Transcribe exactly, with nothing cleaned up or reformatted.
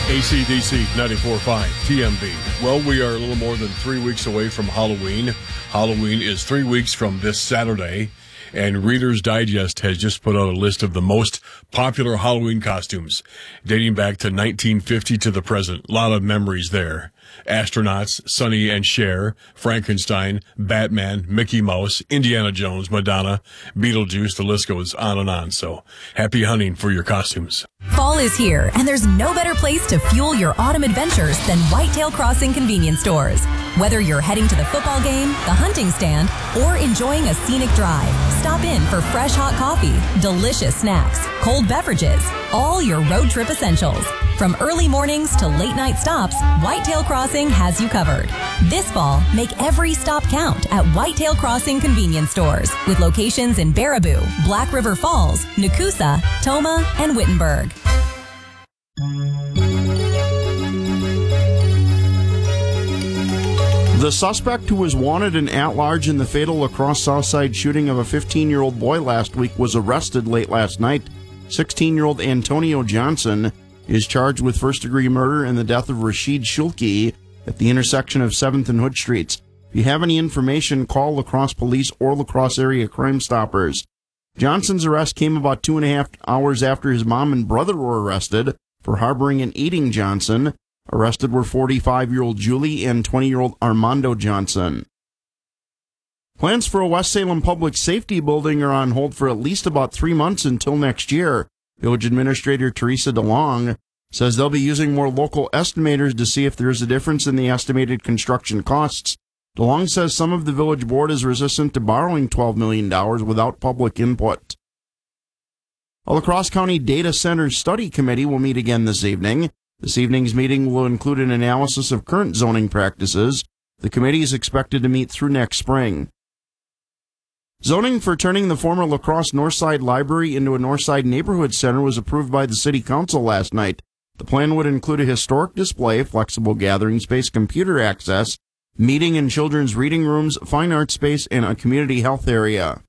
A C D C ninety-four point five T M B. Well, we are a little more than three weeks away from Halloween. Halloween is three weeks from this Saturday, and Reader's Digest has just put out a list of the most popular Halloween costumes dating back to nineteen fifty to the present. A lot of memories there. Astronauts, Sonny and Cher, Frankenstein, Batman, Mickey Mouse, Indiana Jones, Madonna, Beetlejuice, the list goes on and on. So happy hunting for your costumes. Fall is here, and there's no better place to fuel your autumn adventures than Whitetail Crossing convenience stores. Whether you're heading to the football game, the hunting stand, or enjoying a scenic drive, stop in for fresh hot coffee, delicious snacks, cold beverages, all your road trip essentials. From early mornings to late night stops, Whitetail Crossing has you covered. This fall, make every stop count at Whitetail Crossing convenience stores with locations in Baraboo, Black River Falls, Nakusa, Toma, and Wittenberg. The suspect who was wanted and at large in the fatal La Crosse Southside shooting of a fifteen-year-old boy last week was arrested late last night. sixteen-year-old Antonio Johnson is charged with first-degree murder in the death of Rashid Shulki at the intersection of seventh and Hood Streets. If you have any information, call La Crosse Police or La Crosse Area Crime Stoppers. Johnson's arrest came about two and a half hours after his mom and brother were arrested for harboring and aiding Johnson. Arrested were forty-five-year-old Julie and twenty-year-old Armando Johnson. Plans for a West Salem public safety building are on hold for at least about three months until next year. Village Administrator Teresa DeLong says they'll be using more local estimators to see if there is a difference in the estimated construction costs. DeLong says some of the village board is resistant to borrowing twelve million dollars without public input. A La Crosse County Data Center Study Committee will meet again this evening. This evening's meeting will include an analysis of current zoning practices. The committee is expected to meet through next spring. Zoning for turning the former La Crosse Northside Library into a Northside Neighborhood Center was approved by the City Council last night. The plan would include a historic display, flexible gathering space, computer access, meeting and children's reading rooms, fine art space, and a community health area.